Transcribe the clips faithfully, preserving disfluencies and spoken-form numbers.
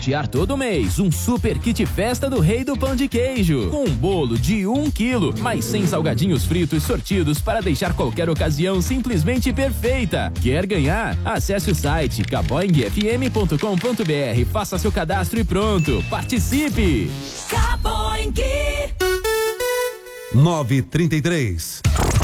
sortear todo mês um super kit festa do Rei do Pão de Queijo, com um bolo de um quilo, mais cem salgadinhos fritos sortidos para deixar qualquer ocasião simplesmente perfeita. Quer ganhar? Acesse o site caboing f m ponto com ponto b r, faça seu cadastro e pronto, participe! Caboing nove e trinta e três.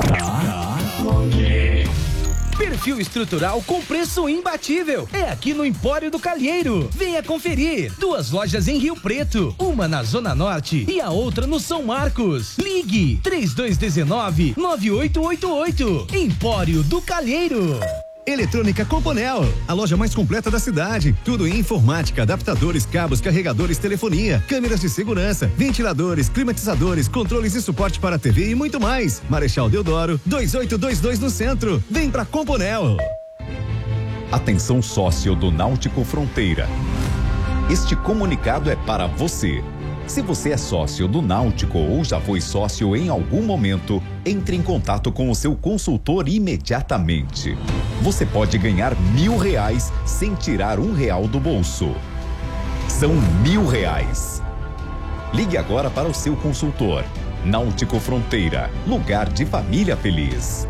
Perfil estrutural com preço imbatível. É aqui no Empório do Calheiro. Venha conferir. Duas lojas em Rio Preto. Uma na Zona Norte e a outra no São Marcos. Ligue três dois um nove, nove oito oito oito. Empório do Calheiro. Eletrônica Componel, a loja mais completa da cidade. Tudo em informática, adaptadores, cabos, carregadores, telefonia, câmeras de segurança, ventiladores, climatizadores, controles e suporte para T V e muito mais. Marechal Deodoro, dois oito dois dois no centro. Vem pra Componel. Atenção, sócio do Náutico Fronteira. Este comunicado é para você. Se você é sócio do Náutico ou já foi sócio em algum momento, entre em contato com o seu consultor imediatamente. Você pode ganhar mil reais sem tirar um real do bolso. São mil reais. Ligue agora para o seu consultor. Náutico Fronteira, lugar de família feliz.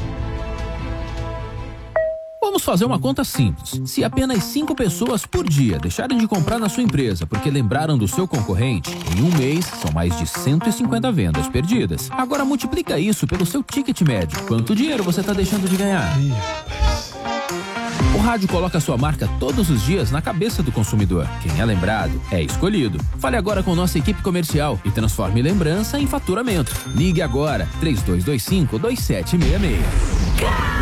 Vamos fazer uma conta simples. Se apenas cinco pessoas por dia deixarem de comprar na sua empresa porque lembraram do seu concorrente, em um mês são mais de cento e cinquenta vendas perdidas. Agora multiplica isso pelo seu ticket médio. Quanto dinheiro você está deixando de ganhar? O rádio coloca sua marca todos os dias na cabeça do consumidor. Quem é lembrado é escolhido. Fale agora com nossa equipe comercial e transforme lembrança em faturamento. Ligue agora, três dois dois cinco, dois sete seis seis.